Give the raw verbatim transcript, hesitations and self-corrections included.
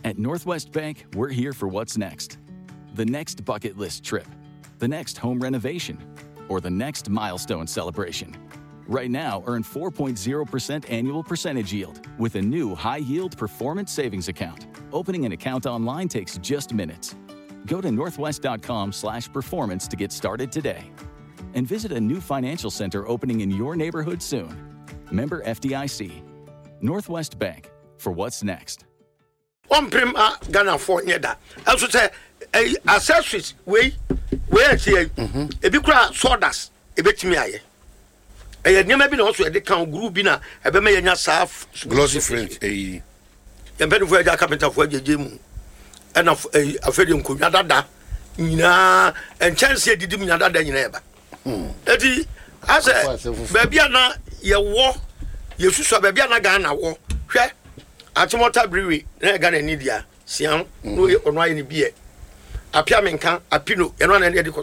At Northwest Bank, we're here for what's next. The next bucket list trip, the next home renovation, or the next milestone celebration. Right now, earn four point zero percent annual percentage yield with a new high-yield performance savings account. Opening an account online takes just minutes. Go to northwest.com slash performance to get started today. And visit a new financial center opening in your neighborhood soon. Member F D I C. Northwest Bank, for what's next. One prim a Ghana for nyeda. Also say eh accessories we we atie. Ebi kura sodas ebetimi aye. Eh nyema bi na also e de kan group bi na ebe me yanya saf glossy French eh. Yembe no for carpenter for jeje mu. E na afedi nkonwa dada nyina enchance edidim nya dada nyina eba. Eti ase bebia na ye wo yesusu bebia na Ghana wo hwe Atimota brewery na Ghana ni dia siam no ono aye ni bie apia menka apino eno na ne de